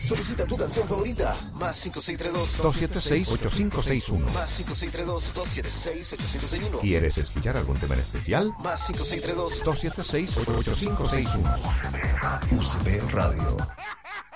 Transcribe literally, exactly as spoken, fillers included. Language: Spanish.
Solicita tu canción favorita. Más cinco seis tres dos, dos siete seis, ocho cinco seis uno. Más cinco seis tres dos, dos siete seis, ocho cinco seis uno. ¿Quieres escuchar algún tema en especial? Más cinco seis tres dos, dos siete seis, ocho cinco seis uno. U C B Radio.